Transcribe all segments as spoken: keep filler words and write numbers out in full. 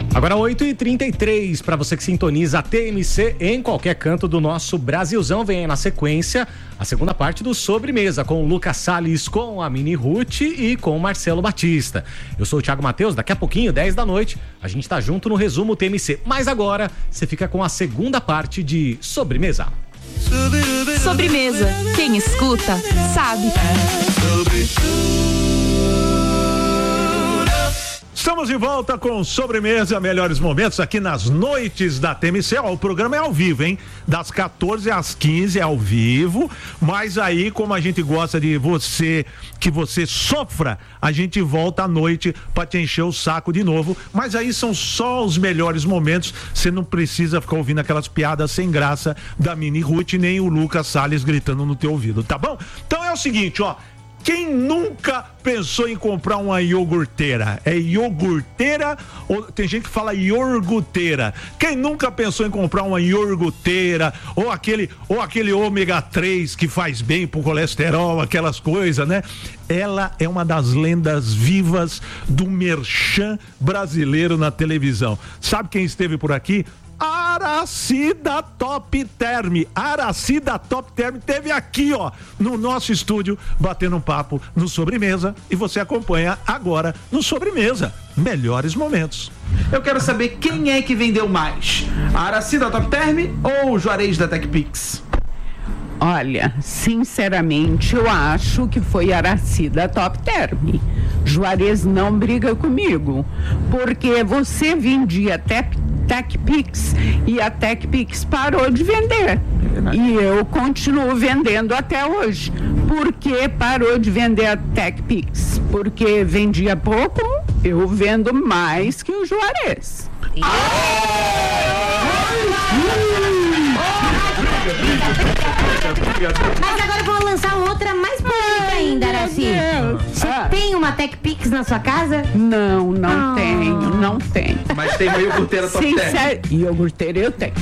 Agora oito e trinta e três, para você que sintoniza a T M C em qualquer canto do nosso Brasilzão, vem aí na sequência a segunda parte do Sobremesa, com o Lucas Salles, com a Mini Ruth e com o Marcelo Batista. Eu sou o Thiago Matheus, daqui a pouquinho, dez da noite, a gente tá junto no Resumo T M C. Mas agora, você fica com a segunda parte de Sobremesa. Sobremesa, quem escuta, sabe. Estamos de volta com Sobremesa, melhores momentos aqui nas noites da T M C. Ó, o programa é ao vivo, hein? Das quatorze às quinze é ao vivo, mas aí, como a gente gosta de você, que você sofra, a gente volta à noite pra te encher o saco de novo, mas aí são só os melhores momentos, você não precisa ficar ouvindo aquelas piadas sem graça da Mini Ruth, nem o Lucas Salles gritando no teu ouvido, tá bom? Então é o seguinte, ó, quem nunca pensou em comprar uma iogurteira? É iogurteira ou tem gente que fala iogurteira? Quem nunca pensou em comprar uma iogurteira ou aquele, ou aquele ômega três que faz bem pro colesterol, aquelas coisas, né? Ela é uma das lendas vivas do merchan brasileiro na televisão. Sabe quem esteve por aqui? Aracida Top Term. Aracida Top Term teve aqui, ó, no nosso estúdio, batendo um papo no Sobremesa, e você acompanha agora no Sobremesa. Melhores momentos. Eu quero saber quem é que vendeu mais, a Aracida Top Term ou o Juarez da TechPix? Olha, sinceramente, eu acho que foi Aracida Top Term. Juarez não briga comigo, porque você vendia até TechPix e a TechPix parou de vender. É e eu continuo vendendo até hoje. Por que parou de vender a TechPix? Porque vendia pouco, eu vendo mais que o Juarez. Mas agora eu vou lançar outra mais bonita ainda, Araci. Você ah. tem uma TechPix na sua casa? Não, não oh. tenho, não tenho. Mas tem uma iogurteira Top Term. Iogurteira eu tenho.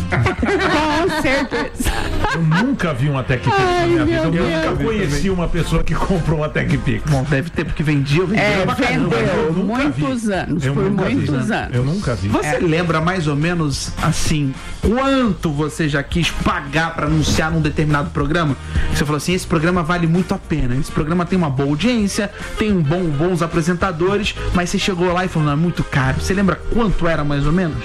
Com certeza. Eu nunca vi uma TechPix na minha vida. Eu Deus. nunca conheci uma pessoa que comprou uma TechPix. Bom, deve ter, porque vendia, vendia. É, vendeu muitos vi. anos, eu por muitos vi. anos. Eu nunca vi. Você é. lembra mais ou menos, assim, quanto você já quis pagar pra anunciar num determinado programa? Você falou assim, esse programa vale muito a pena, esse programa tem uma boa audiência, tem um bom, bons apresentadores, mas você chegou lá e falou, não, é muito caro. Você lembra quanto era mais ou menos?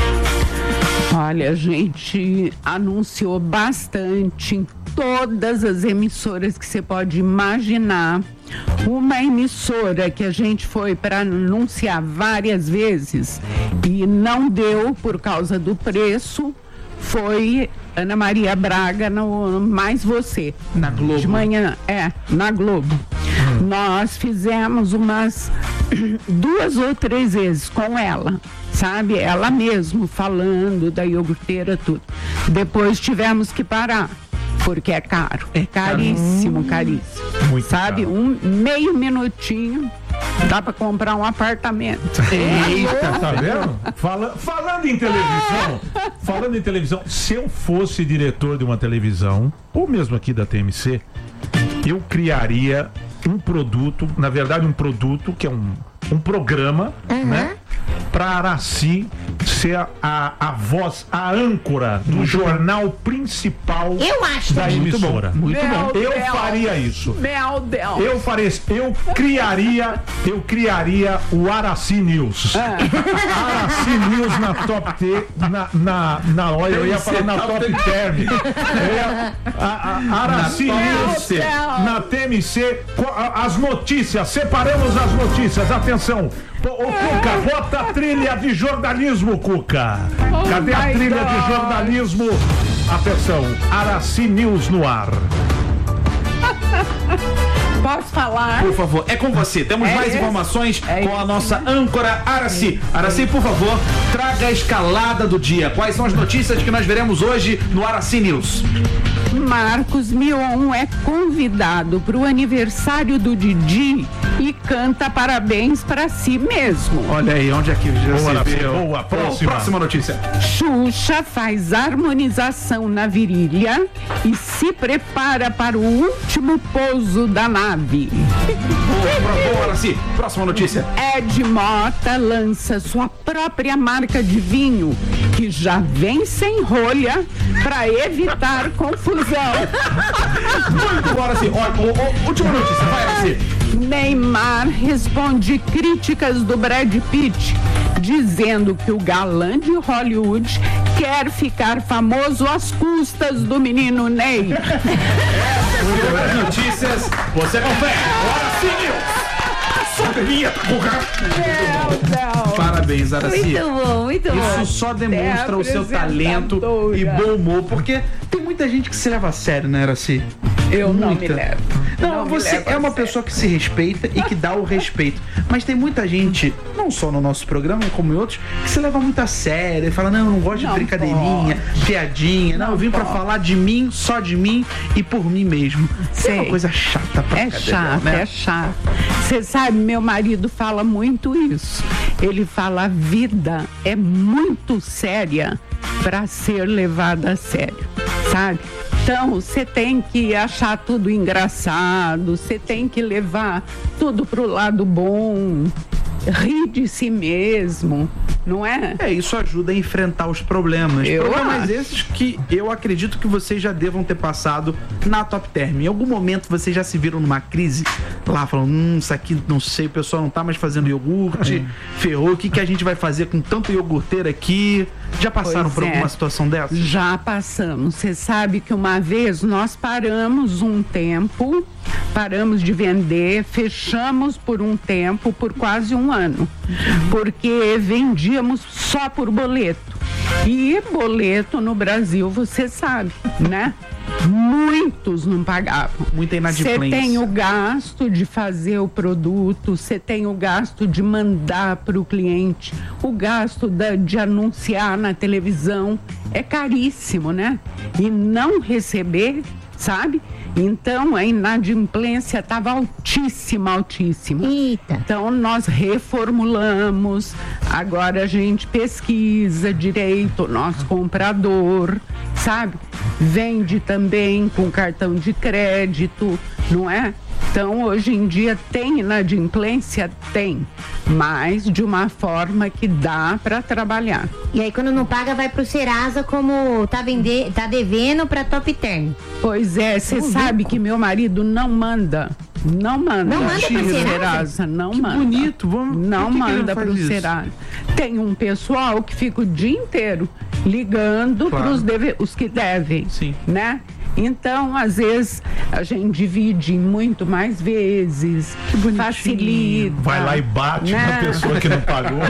Olha, a gente anunciou bastante em todas as emissoras que você pode imaginar. Uma emissora que a gente foi para anunciar várias vezes e não deu por causa do preço foi Ana Maria Braga no Mais Você. Na Globo. De manhã, é, na Globo. Hum. Nós fizemos umas duas ou três vezes com ela, sabe? Ela mesmo falando da iogurteira, tudo. Depois tivemos que parar, porque é caro. É caríssimo, caríssimo. Muito sabe? caro. Um meio minutinho dá pra comprar um apartamento. Eita, tá vendo? Fala, falando em televisão, falando em televisão, se eu fosse diretor de uma televisão, ou mesmo aqui da T M C, eu criaria um produto, na verdade um produto que é um, um programa, uhum. né? Pra Araci ser a, a, a voz, a âncora do muito jornal bom. principal eu acho da emissora. Muito Meu bom. Eu Deus. faria isso. Meu Deus. Eu faria isso. Eu criaria, eu criaria o Araci News. É. Araci News na Top T, na, na, na olha, eu ia falar na Top Term. Eu ia, a, a, Araci News na T M C, as notícias, separamos as notícias, atenção. Ô, Cuca, bota a trilha de jornalismo, Cuca. Cadê a trilha de jornalismo? Atenção, Araci News no ar. Posso falar? Por favor, é com você. Temos é mais esse? informações é com a nossa âncora Araci. Araci, por favor, traga a escalada do dia. Quais são as notícias que nós veremos hoje no Araci News? Marcos Mion é convidado para o aniversário do Didi e canta parabéns pra si mesmo. Olha aí, onde é que já Boa, se viu? boa, próxima. Próxima notícia. Xuxa faz harmonização na virilha e se prepara para o último pouso da nave. Boa, boa, Araci. Próxima notícia. Ed Mota lança sua própria marca de vinho, que já vem sem rolha para evitar confusão. Muito bom, Araci. Olha, ó, ó, última notícia, vai, Araci. Neymar responde críticas do Brad Pitt, dizendo que o galã de Hollywood quer ficar famoso às custas do menino Ney. Essas notícias, você confere. Araci News. Sobe a vinheta, porra. Parabéns, Araci. Muito bom, muito bom. Isso só demonstra o seu talento e bom humor, porque tem muita gente que se leva a sério, né, Araci? Eu não Muita. me levo. Não, Não me você levo a é uma sério. pessoa que se respeita e que dá o respeito. Mas tem muita gente, não só no nosso programa, como em outros, que se leva muito a sério e fala, não, eu não gosto de Não brincadeirinha, piadinha. Não, eu vim pra pode. falar de mim, só de mim e por mim mesmo. Isso é uma Sei. coisa chata pra É caramba, chato, né? é chato. Você sabe, meu marido fala muito isso. Ele fala, a vida é muito séria para ser levada a sério, sabe? Então, você tem que achar tudo engraçado, você tem que levar tudo pro lado bom, rir de si mesmo, não é? É, isso ajuda a enfrentar os problemas. Eu Problemas acho. esses que eu acredito que vocês já devam ter passado na Top Term. Em algum momento vocês já se viram numa crise lá, falando, hum, isso aqui, não sei, o pessoal não tá mais fazendo iogurte, ferrou, o que, que a gente vai fazer com tanto iogurteiro aqui? Já passaram Pois por é. alguma situação dessa? Já passamos. Você sabe que uma vez nós paramos um tempo, paramos de vender, fechamos por um tempo, por quase um ano, porque vendíamos só por boleto. E boleto no Brasil, você sabe, né? Muitos não pagavam. Muita Você inadimplência. tem o gasto de fazer o produto, você tem o gasto de mandar para o cliente, o gasto da- de anunciar na televisão. É caríssimo, né? E não receber, sabe? Então a inadimplência estava altíssima, altíssima. Eita. Então nós reformulamos, agora a gente pesquisa direito o nosso comprador, sabe? Vende também com cartão de crédito, não é? Então hoje em dia tem inadimplência? Tem, mas de uma forma que dá para trabalhar. E aí quando não paga vai pro Serasa como tá, vender, tá devendo pra Top Term. Pois é, você sabe que meu marido não manda. Não manda. Não manda pro pro Serasa? Não Que manda. bonito, vamos- Não por que que ele manda não faz pro isso? Serasa. Tem um pessoal que fica o dia inteiro ligando Claro. pros deve, os que devem. Sim. Né? Então, às vezes, a gente divide em muito mais vezes. Facilita. Vai lá e bate na né? pessoa que não pagou.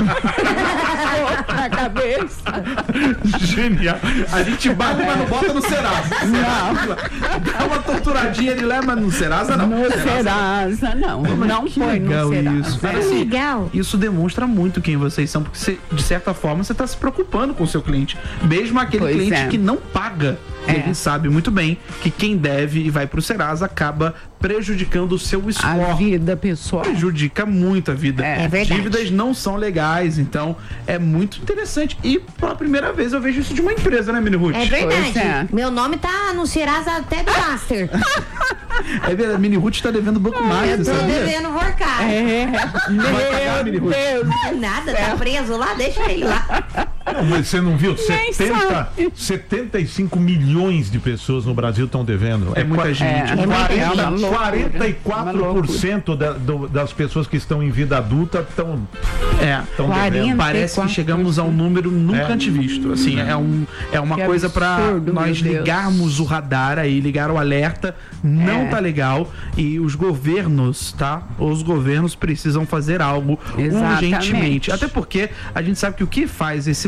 Na cabeça. Genial. A gente bate, mas não bota no Serasa. Não. Dá uma torturadinha de lá, mas no Serasa não. No Serasa, não. Não que foi no legal Serasa. isso. Que Assim, legal. Isso demonstra muito quem vocês são, porque você, de certa forma você está se preocupando com o seu cliente. Mesmo aquele Pois cliente é. que não paga. É. Ele sabe muito bem que quem deve e vai pro Serasa acaba prejudicando o seu A score. vida pessoal. Prejudica muito a vida. É. É verdade. Dívidas não são legais, então é muito interessante. E pela primeira vez eu vejo isso de uma empresa, né, Mini Ruth? É verdade. Pois é. Meu nome tá no Serasa até do Master. É verdade, a Mini Ruth tá devendo banco mais, Eu tô sabia? devendo workar. É, pagar, Mini meu Ruth? Deus. Nada, tá preso lá, deixa ele lá. Não, mas você não viu? Nem setenta, sabe. setenta e cinco milhões de pessoas no Brasil estão devendo. É muita qua- gente. É, é uma loucura. quarenta e Uma quatro loucura. por cento da, do- das pessoas que estão em vida adulta estão É. devendo. quarenta Parece que chegamos a um número nunca É. antevisto. Assim, é, um, é uma Que coisa pra absurdo, nós meu Deus. ligarmos o radar aí, ligar o alerta. Não É. tá legal. E os governos, tá? Os governos precisam fazer algo Exatamente. urgentemente. Até porque a gente sabe que o que faz esse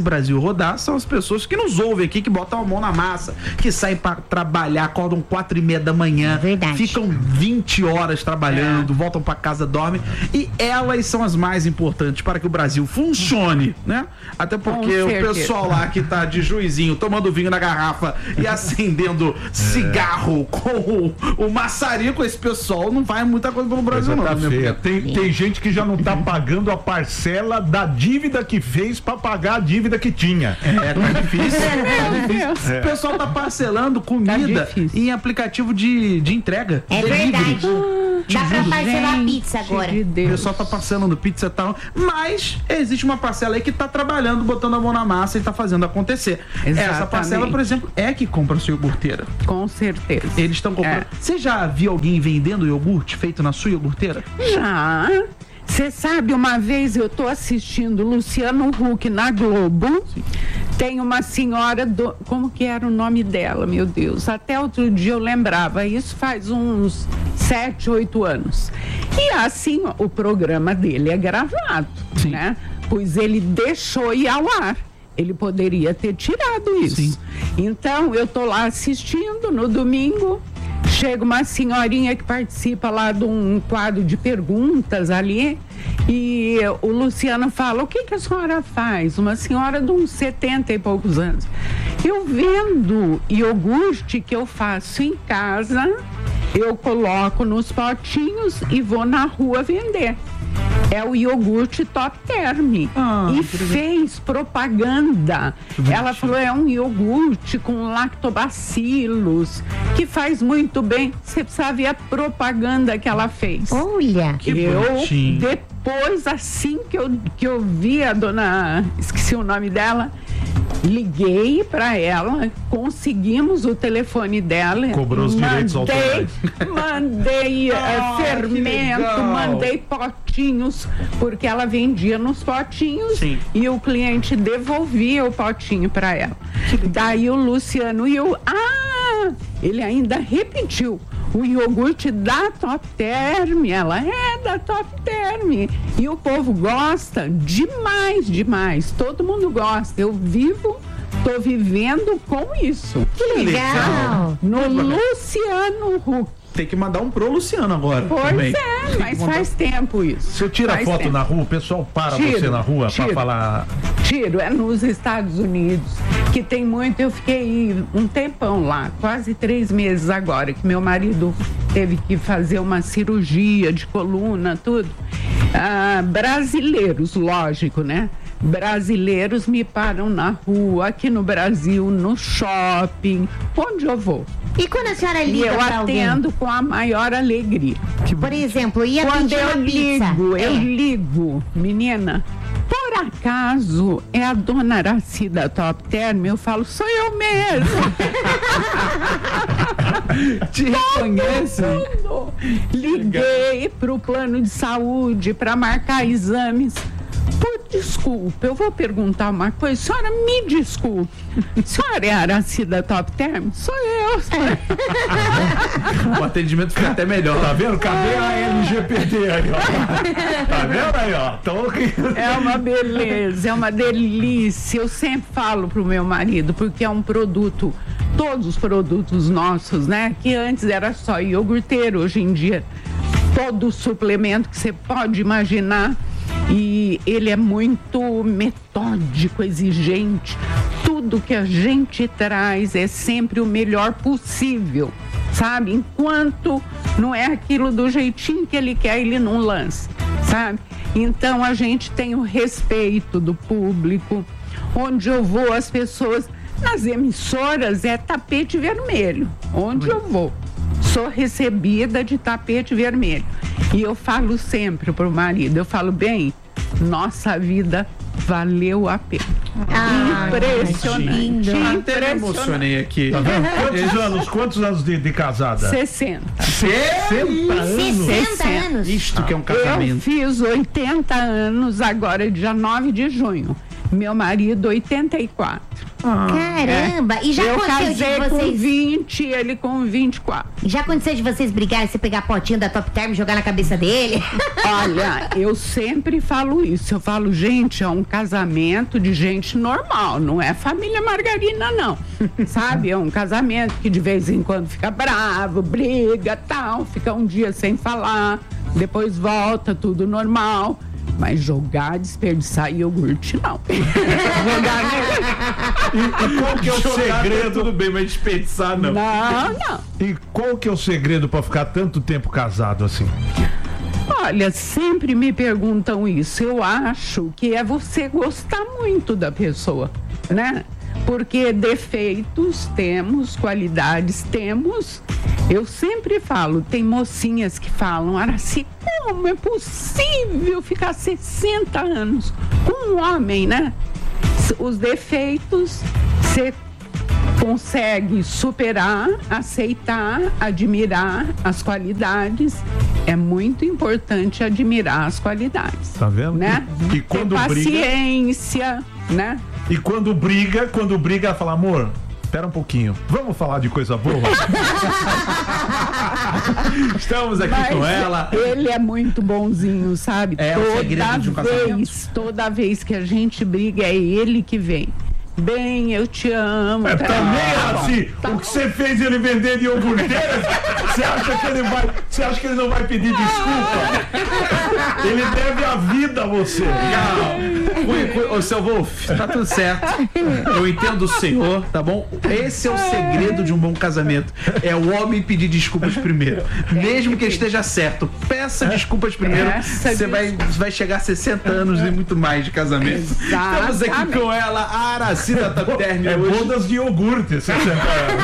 Brasil rodar são as pessoas que nos ouvem aqui, que botam a mão na massa, que saem para trabalhar, acordam quatro e meia da manhã, Verdade. ficam vinte horas trabalhando, é. voltam para casa, dormem, e elas são as mais importantes para que o Brasil funcione, né? Até porque o pessoal lá que tá de juizinho, tomando vinho na garrafa e acendendo é. cigarro com o, o maçarico, esse pessoal não faz muita coisa pelo Brasil, não. Tá né? feia. Tem, tem gente que já não tá pagando a parcela da dívida que fez pra pagar a dívida que tinha. É, tá difícil. É, difícil. É. O pessoal tá parcelando comida tá em aplicativo de, de entrega. É delivery. verdade. Dá pra parcelar a pizza agora. De O Deus. pessoal tá parcelando pizza e tal, mas existe uma parcela aí que tá trabalhando, botando a mão na massa e tá fazendo acontecer. Exatamente. Essa parcela, por exemplo, é que compra a sua iogurteira. Com certeza. Eles estão comprando. É. Você já viu alguém vendendo iogurte feito na sua iogurteira? Já. Você sabe, uma vez eu tô assistindo Luciano Huck na Globo. Sim. Tem uma senhora, do, como que era o nome dela, meu Deus? Até outro dia eu lembrava, isso faz uns sete, oito anos. E assim, o programa dele é gravado, Sim. né? Pois ele deixou ir ao ar. Ele poderia ter tirado isso. Sim. Então, eu tô lá assistindo no domingo. Chega uma senhorinha que participa lá de um quadro de perguntas ali e o Luciano fala, o que que a senhora faz? Uma senhora de uns setenta e poucos anos. Eu vendo iogurte que eu faço em casa, eu coloco nos potinhos e vou na rua vender. É o iogurte Top Term. Ah, e fez propaganda. Ela falou, é um iogurte com lactobacilos, que faz muito bem. Você precisa ver a propaganda que ela fez. Olha! Que eu, bonitinho. depois, assim que eu, que eu vi a dona, esqueci o nome dela, liguei para ela, conseguimos o telefone dela. Cobrou os direitos mandei, autorais. Mandei ah, uh, fermento, mandei potinhos, porque ela vendia nos potinhos. Sim. E o cliente devolvia o potinho para ela. Daí o Luciano e eu, ah, ele ainda repetiu. O iogurte da Top Term, ela é da Top Term. E o povo gosta demais, demais. Todo mundo gosta. Eu vivo, tô vivendo com isso. Que legal! No Luciano Huck. Tem que mandar um pro Luciano agora. Pois também. é, mas faz tempo isso. Você tira faz foto tempo. na rua, o pessoal para Tiro, você na rua tiro. pra falar. Tiro, é nos Estados Unidos, que tem muito. Eu fiquei um tempão lá, quase três meses agora, que meu marido teve que fazer uma cirurgia de coluna, tudo. Ah, brasileiros, lógico, né? Brasileiros me param na rua, aqui no Brasil, no shopping, onde eu vou. E quando a senhora E liga eu pra alguém? atendo com a maior alegria. Por exemplo, ia Quando pedir uma eu pizza. ligo, eu É. ligo, menina, por acaso é a dona Aracida Top Term? Eu falo, sou eu mesmo. Te reconhece? Tudo. Liguei pro plano de saúde para marcar exames. Por desculpa, eu vou perguntar uma coisa. Senhora, me desculpe. Senhora é a Aracida Top Term? Sou eu. O atendimento fica até melhor. Tá vendo? Cadê a L G P T aí, ó? Tá vendo aí, ó? Tô... É uma beleza, é uma delícia. Eu sempre falo pro meu marido, porque é um produto, todos os produtos nossos, né? Que antes era só iogurteiro, hoje em dia todo suplemento que você pode imaginar. E ele é muito metódico, exigente. Tudo que a gente traz é sempre o melhor possível, sabe? Enquanto não é aquilo do jeitinho que ele quer, ele não lança, sabe? Então a gente tem o respeito do público. Onde eu vou, as pessoas, nas emissoras é tapete vermelho. Onde eu vou, sou recebida de tapete vermelho. E eu falo sempre pro marido, eu falo, bem, nossa vida valeu a pena. Ah, impressionante. Até me emocionei aqui. Tá vendo? Quantos anos, quantos anos de, de casada? sessenta. sessenta anos? sessenta anos? Isto que é um Eu casamento. fiz oitenta anos agora, dia nove de junho. Meu marido, oitenta e quatro. Caramba! E já Eu aconteceu de casei com vocês... vinte, ele com vinte e quatro. Já aconteceu de vocês brigarem, você pegar a potinha da Top Term e jogar na cabeça dele? Olha, eu sempre falo isso. Eu falo, gente, é um casamento de gente normal, não é família margarina, não. Sabe? É um casamento que de vez em quando fica bravo, briga, tal, fica um dia sem falar, depois volta, tudo normal. Mas jogar, desperdiçar iogurte, não. Jogar E, e qual que é o segredo? Tudo bem, mas desperdiçar não. Não, não. E qual que é o segredo pra ficar tanto tempo casado assim? Olha, sempre me perguntam isso. Eu acho que é você gostar muito da pessoa, né? Porque defeitos temos, qualidades temos. Eu sempre falo, tem mocinhas que falam, Araci, como é possível ficar sessenta anos com um homem, né? Os defeitos você consegue superar, aceitar, admirar as qualidades. É muito importante admirar as qualidades. Tá vendo? Né? E quando Ter briga... paciência, né? E quando briga, quando briga, ela fala, amor, espera um pouquinho, vamos falar de coisa boa? Estamos aqui Mas com ela. Ele é muito bonzinho, sabe? É o segredo de um toda casamento. vez, toda vez que a gente briga, é ele que vem. Bem, eu te amo. É, tá? também, assim, Tá o que você fez ele vender de iogurteira, você acha que ele vai, você acha que ele não vai pedir desculpa? Ele deve a vida a você. Ô, seu Wolf, tá tudo certo. Eu entendo o senhor, tá bom? Esse é o segredo de um bom casamento. É o homem pedir desculpas primeiro. Mesmo que esteja certo, peça desculpas primeiro. Peça Você vai, vai chegar a sessenta anos e muito mais de casamento. Estamos aqui Exatamente. com ela, a Araci da Top Term É hoje. bodas de iogurte, sessenta anos.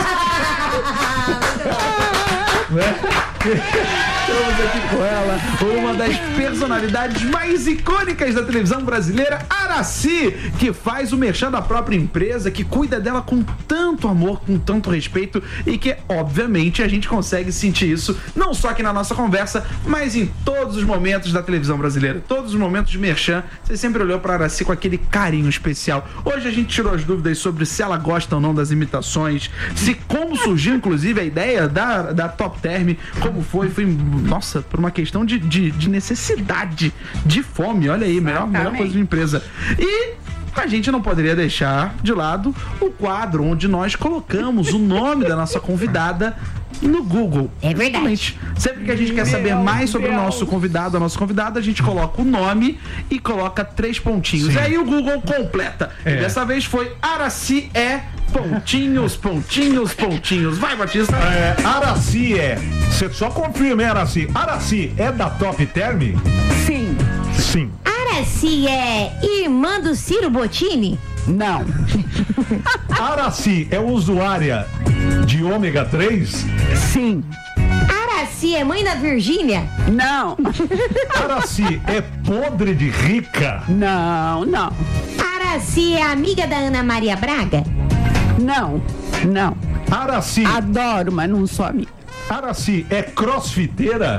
Estamos aqui com ela, uma das personalidades mais icônicas da televisão brasileira, Araci, que faz o merchan da própria empresa, que cuida dela com tanto amor, com tanto respeito e que, obviamente, a gente consegue sentir isso não só aqui na nossa conversa, mas em todos os momentos da televisão brasileira. Todos os momentos de merchan, você sempre olhou para Araci com aquele carinho especial. Hoje a gente tirou as dúvidas sobre se ela gosta ou não das imitações, se como surgiu, inclusive, a ideia da, da Top Term, como foi, foi, nossa, por uma questão de, de, de necessidade, de fome, olha aí, melhor, melhor coisa de empresa. E a gente não poderia deixar de lado o quadro onde nós colocamos o nome da nossa convidada no Google. É verdade. Exatamente. Sempre que a gente quer saber mais sobre o nosso convidado, a nossa convidada, a gente coloca o nome e coloca três pontinhos. Sim. E aí o Google completa. É. E dessa vez foi Araci é pontinhos, pontinhos, pontinhos. Vai, Batista. É, Araci é, você só confirma, hein, Araci? Araci é da Top Term? Sim. Sim. Araci é irmã do Ciro Bottini? Não. Araci é usuária de ômega três? Sim. Araci é mãe da Virgínia? Não. Araci é podre de rica? Não, não. Araci é amiga da Ana Maria Braga? Não. Não. Araci, Adoro, mas não sou amiga. Araci é crossfiteira?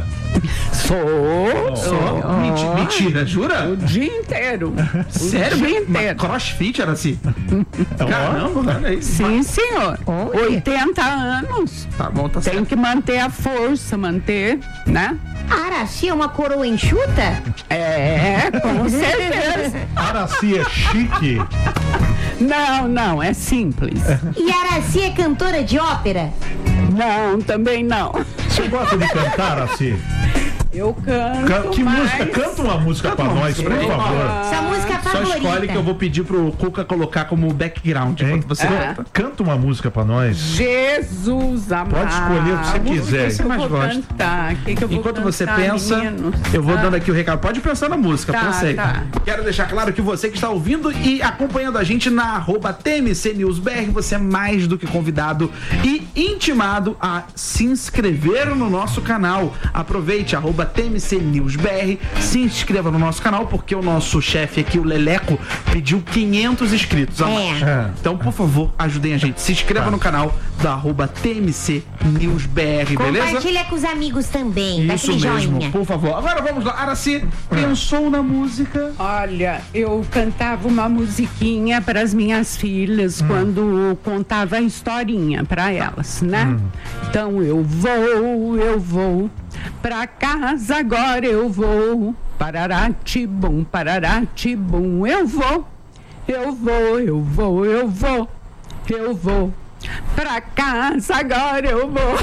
Sou. Só? Menti- Mentira, jura? O dia inteiro. Sério? O dia Mas inteiro. crossfit, Araci? Caramba, olha aí. Sim, senhor. Olha. oitenta anos. Tá bom, tá Tem certo. que manter a força, manter, né? Araci é uma coroa enxuta? É, com certeza. Araci é chique? Não, não, é simples. E Araci é cantora de ópera? Não, também não. Você gosta de cantar, Araci? Eu canto, Ca- Que mas... música? Canta uma música pra nós, por pra mim. favor. Sua música Só favorita? escolhe que eu vou pedir pro Cuca colocar como background Hein? enquanto você É. canta. Canta uma música pra nós. Jesus amado. Pode escolher o que você quiser. O que que eu mais vou gosta. cantar? O que que eu vou Enquanto você cantar, pensa, meninos? eu vou Ah, dando aqui o recado. Pode pensar na música, Tá, pensa aí. tá. Quero deixar claro que você que está ouvindo e acompanhando a gente na arroba T M C News B R, você é mais do que convidado e intimado a se inscrever no nosso canal. Aproveite, arroba T M C News B R, se inscreva no nosso canal, porque o nosso chefe aqui, o Leleco, Marco pediu quinhentos inscritos a mais. É. Então, por favor, ajudem a gente. Se inscreva Tá. no canal da arroba T M C News B R, beleza? Compartilha com os amigos também. dá Isso aquele mesmo, joinha. por favor. Agora vamos lá. Araci, pensou na música? Olha, eu cantava uma musiquinha para as minhas filhas quando contava a historinha para elas, né? Então eu vou, eu vou pra casa agora, eu vou. Pararatibum, pararatibum, eu vou, eu vou, eu vou, eu vou, eu vou. Pra casa agora eu vou.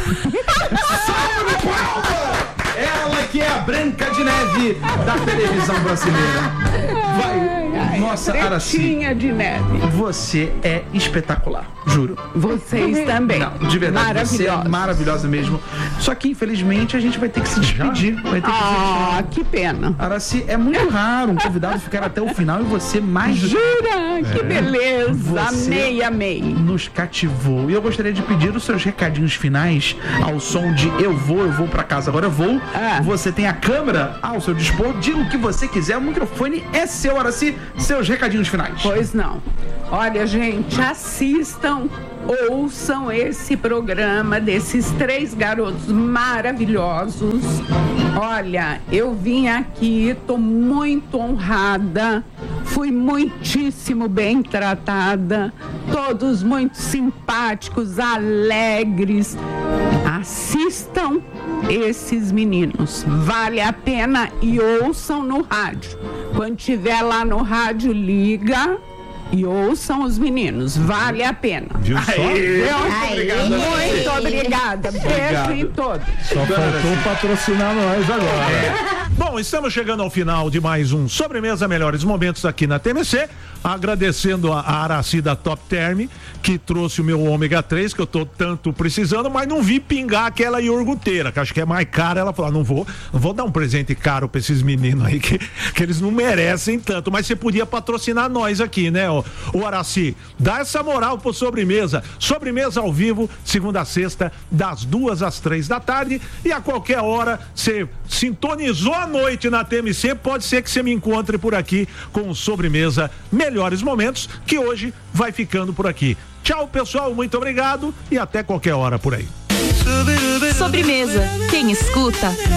Ela que é a Branca de Neve da televisão brasileira. Vai. Ai, Nossa, Araci, Pretinha de neve. você é espetacular, juro. Vocês também. Não, de verdade, você é Maravilhosos. maravilhosa mesmo. Só que, infelizmente, a gente vai ter que se despedir. Vai ter que Ah, que pena. se... Araci, é muito raro um convidado ficar até o final e você mais do Jura? Que beleza. Você- Amei, amei. nos cativou. E eu gostaria de pedir os seus recadinhos finais ao som de Eu Vou, Eu Vou Pra Casa Agora Eu Vou. Ah. Você tem a câmera ao seu dispor. Diga o que você quiser. O microfone é seu, Araci. Seus recadinhos finais. Pois não. Olha, gente, assistam, ouçam esse programa desses três garotos maravilhosos. Olha, eu vim aqui, tô muito honrada, fui muitíssimo bem tratada, todos muito simpáticos, alegres. Assistam esses meninos, vale a pena, e ouçam no rádio. Quando tiver lá no rádio, liga e ouçam os meninos, vale a pena. Viu só? Viu? Aê. Muito obrigada. Beijo em todos. Só faltou patrocinar nós agora. Bom, estamos chegando ao final de mais um Sobremesa Melhores Momentos aqui na T M C. Agradecendo a, a Araci da Top Term, que trouxe o meu ômega três, que eu tô tanto precisando, mas não vi pingar aquela iogurteira, que acho que é mais cara. Ela falou: não vou, não vou dar um presente caro pra esses meninos aí, que, que eles não merecem tanto. Mas você podia patrocinar nós aqui, né, ô, ô Araci? Dá essa moral pro Sobremesa. Sobremesa ao vivo, segunda a sexta, das duas às três da tarde. E a qualquer hora, você sintonizou a noite na T M C, pode ser que você me encontre por aqui com o Sobremesa Melhores Momentos, que hoje vai ficando por aqui. Tchau, pessoal, muito obrigado e até qualquer hora por aí. Sobremesa. Quem escuta